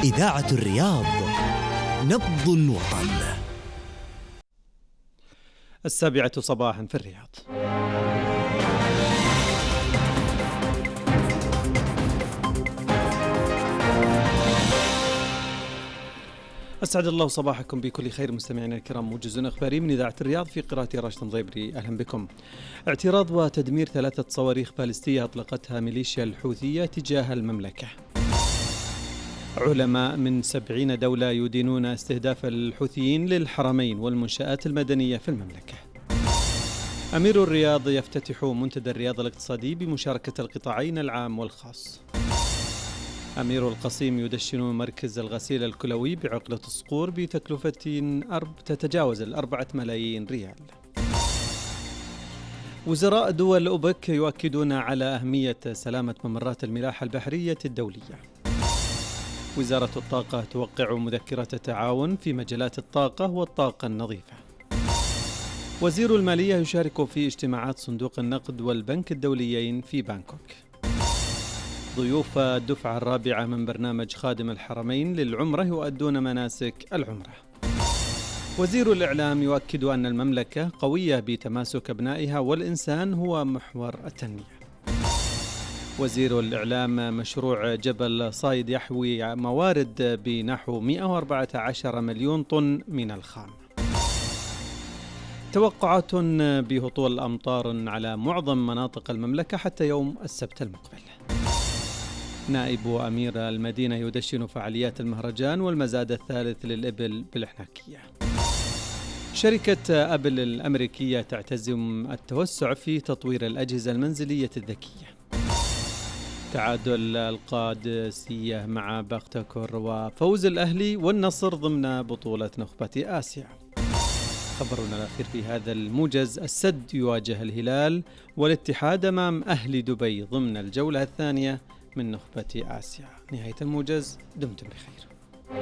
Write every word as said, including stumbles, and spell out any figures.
إذاعة الرياض، نبض الوطن. السابعة صباحا في الرياض. أسعد الله صباحكم بكل خير مستمعينا الكرام. موجز أخباري من إذاعة الرياض في قراءة راشد ضيبري. أهلا بكم. اعتراض وتدمير ثلاثة صواريخ باليستية أطلقتها ميليشيا الحوثية تجاه المملكة. علماء من سبعين دولة يدينون استهداف الحوثيين للحرمين والمنشآت المدنية في المملكة. أمير الرياض يفتتح منتدى الرياض الاقتصادي بمشاركة القطاعين العام والخاص. أمير القصيم يدشن مركز الغسيل الكلوي بعقلة الصقور بتكلفة أرب تتجاوز الأربعة ملايين ريال. وزراء دول أوبك يؤكدون على أهمية سلامة ممرات الملاحة البحرية الدولية. وزارة الطاقة توقع مذكرة تعاون في مجالات الطاقة والطاقة النظيفة. وزير المالية يشارك في اجتماعات صندوق النقد والبنك الدوليين في بانكوك. ضيوف الدفعة الرابعة من برنامج خادم الحرمين للعمرة يؤدون مناسك العمرة. وزير الإعلام يؤكد أن المملكة قوية بتماسك أبنائها والإنسان هو محور التنمية. وزير الإعلام مشروع جبل صايد يحوي موارد بنحو مئة وأربعة عشر مليون طن من الخام. توقعات بهطول أمطار على معظم مناطق المملكة حتى يوم السبت المقبل. نائب أمير المدينة يدشن فعاليات المهرجان والمزاد الثالث للإبل بالحناكية. شركة أبل الأمريكية تعتزم التوسع في تطوير الأجهزة المنزلية الذكية. تعادل القادسية مع بختكر وفوز الأهلي والنصر ضمن بطولة نخبة آسيا. خبرنا الأخير في هذا الموجز: السد يواجه الهلال والاتحاد أمام أهلي دبي ضمن الجولة الثانية من نخبة آسيا. نهاية الموجز، دمتم بخير.